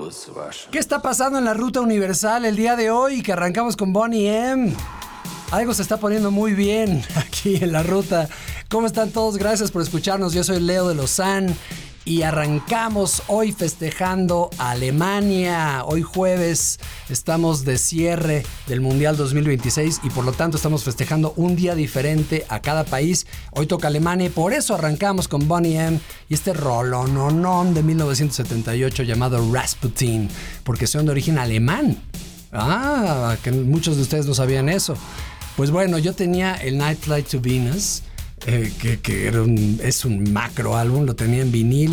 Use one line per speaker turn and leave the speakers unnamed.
¿Qué está pasando en la ruta universal el día de hoy? Que arrancamos con Boney M. Algo se está poniendo muy bien aquí en la ruta. ¿Cómo están todos? Gracias por escucharnos. Yo soy Leo de Lozán y arrancamos hoy festejando a Alemania. Hoy jueves estamos de cierre del Mundial 2026 y por lo tanto estamos festejando un día diferente a cada país. Hoy toca Alemania y por eso arrancamos con Boney M y este rolononón de 1978 llamado Rasputin, porque son de origen alemán. Que muchos de ustedes no sabían eso. Pues bueno, yo tenía el Night Flight to Venus, que es un macro álbum, lo tenía en vinil.